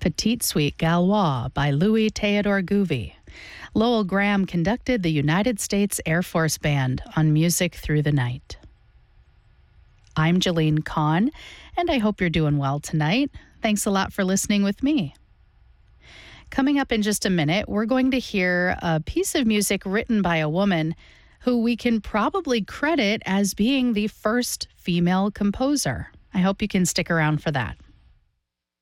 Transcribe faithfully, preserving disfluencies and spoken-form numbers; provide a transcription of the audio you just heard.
Petite Suite Gaulois by Louis Theodore Gouvi. Lowell Graham conducted the United States Air Force Band on Music Through the Night. I'm Jolene Kahn, and I hope you're doing well tonight. Thanks a lot for listening with me. Coming up in just a minute, we're going to hear a piece of music written by a woman who we can probably credit as being the first female composer. I hope you can stick around for that.